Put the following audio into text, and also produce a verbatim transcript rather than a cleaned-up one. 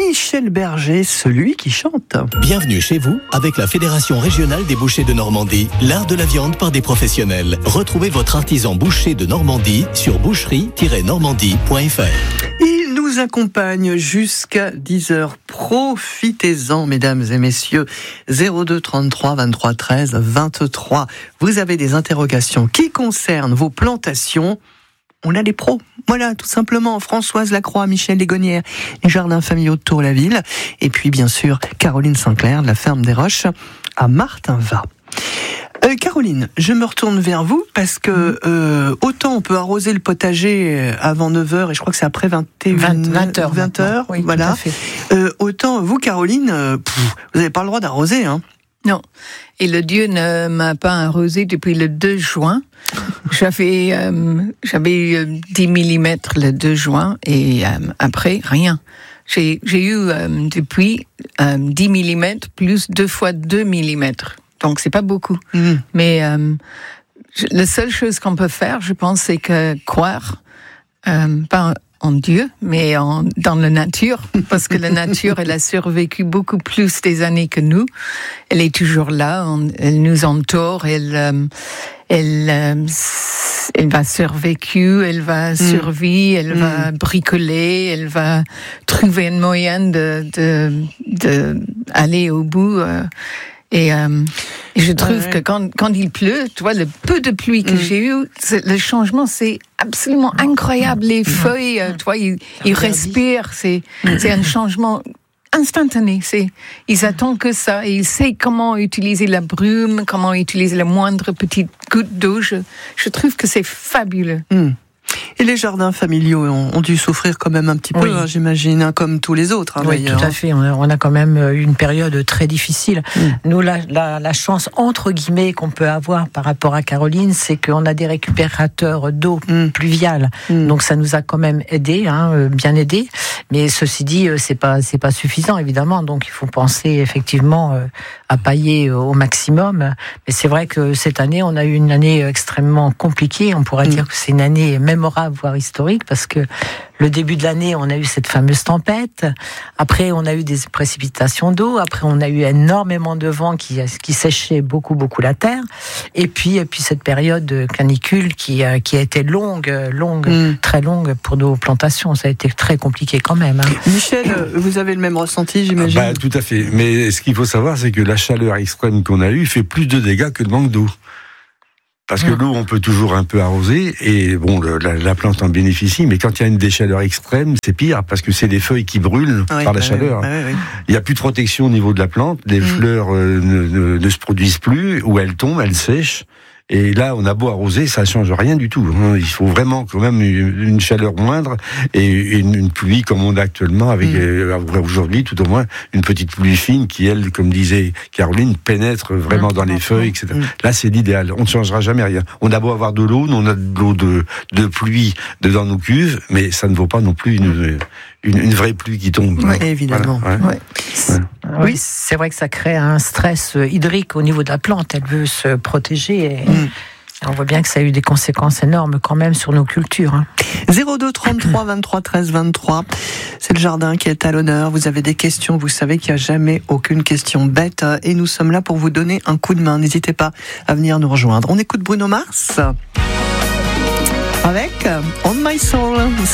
Michel Berger, celui qui chante. Bienvenue chez vous avec la Fédération Régionale des Bouchers de Normandie, l'art de la viande par des professionnels. Retrouvez votre artisan boucher de Normandie sur boucherie tiret normandie point f r. Il nous accompagne jusqu'à dix heures. Profitez-en, mesdames et messieurs. zéro deux trente-trois vingt-trois treize vingt-trois. Vous avez des interrogations qui concernent vos plantations. On a les pros. Voilà, tout simplement. Françoise Lacroix, Michel Légonnière, les jardins familiaux de Tour-la-Ville. Et puis, bien sûr, Caroline Sinclair, de la ferme des Roches, à Martinvat. Euh, Caroline, je me retourne vers vous parce que euh, autant on peut arroser le potager avant neuf heures et je crois que c'est après vingt heures. vingt heures, oui, voilà. tout à fait. Euh, autant vous, Caroline, euh, pff, vous n'avez pas le droit d'arroser, hein. Non. Et le Dieu ne m'a pas arrosé depuis le deux juin. J'avais, euh, j'avais euh, dix millimètres le deux juin et euh, après, rien. J'ai, j'ai eu euh, depuis euh, dix millimètres plus deux fois deux millimètres. Donc, c'est pas beaucoup. Mmh. Mais euh, je, la seule chose qu'on peut faire, je pense, c'est que croire, euh, pas en Dieu, mais en, dans la nature, parce que la nature, elle a survécu beaucoup plus des années que nous. Elle est toujours là, on, elle nous entoure, elle, euh, elle, euh, elle va survécu, elle va mmh. survivre, elle mmh. va bricoler, elle va trouver un moyen de, de, de aller au bout. Euh, Et, euh, et je trouve ouais, ouais. que quand, quand il pleut, tu vois, le peu de pluie que mmh. j'ai eu, le changement, c'est absolument incroyable. Les mmh. feuilles, mmh. tu vois, ils, ils respirent. C'est, mmh. c'est un changement instantané. C'est, ils attendent que ça. Et ils savent comment utiliser la brume, comment utiliser la moindre petite goutte d'eau. Je, je trouve que c'est fabuleux. Mmh. Et les jardins familiaux ont, ont dû souffrir quand même un petit peu, oui. hein, j'imagine, hein, comme tous les autres. Hein, oui, d'ailleurs. tout à fait. On a, on a quand même eu une période très difficile. Mm. Nous, la, la, la chance, entre guillemets, qu'on peut avoir par rapport à Caroline, c'est qu'on a des récupérateurs d'eau mm. pluviale. Mm. Donc, ça nous a quand même aidé, hein, bien aidé. Mais ceci dit, c'est pas, c'est pas suffisant, évidemment. Donc, il faut penser effectivement à pailler au maximum. Mais c'est vrai que cette année, on a eu une année extrêmement compliquée. On pourrait mm. dire que c'est une année mémorable, voire historique, parce que le début de l'année, on a eu cette fameuse tempête. Après, on a eu des précipitations d'eau. Après, on a eu énormément de vent qui, qui séchait beaucoup, beaucoup la terre. Et puis, et puis cette période de canicule qui, qui a été longue, longue, mm. très longue pour nos plantations. Ça a été très compliqué quand même. Hein. Michel, vous avez le même ressenti, j'imagine. Bah, tout à fait. Mais ce qu'il faut savoir, c'est que la chaleur extrême qu'on a eue fait plus de dégâts que le manque d'eau. Parce que l'eau, on peut toujours un peu arroser, et bon, le, la, la plante en bénéficie, mais quand il y a une des chaleurs extrêmes, c'est pire, parce que c'est des feuilles qui brûlent oui, par la bah chaleur. Oui, oui, oui. Il n'y a plus de protection au niveau de la plante, les mmh. fleurs euh, ne, ne, ne se produisent plus, ou elles tombent, elles sèchent. Et là, on a beau arroser, ça change rien du tout. Il faut vraiment quand même une chaleur moindre et une, une pluie comme on a actuellement, avec mmh. euh, aujourd'hui tout au moins une petite pluie fine qui, elle, comme disait Caroline, pénètre vraiment mmh. dans les feuilles, et cetera. Mmh. Là, c'est l'idéal. On ne changera jamais rien. On a beau avoir de l'eau, on a de l'eau de, de pluie dans nos cuves, mais ça ne vaut pas non plus une, une, une vraie pluie qui tombe. Oui, évidemment. Voilà, ouais. Ouais. Ouais. Oui, c'est vrai que ça crée un stress hydrique au niveau de la plante. Elle veut se protéger et mmh. on voit bien que ça a eu des conséquences énormes quand même sur nos cultures. Hein. zéro deux trente-trois vingt-trois treize vingt-trois. C'est le jardin qui est à l'honneur. Vous avez des questions. Vous savez qu'il n'y a jamais aucune question bête. Et nous sommes là pour vous donner un coup de main. N'hésitez pas à venir nous rejoindre. On écoute Bruno Mars avec On My Soul.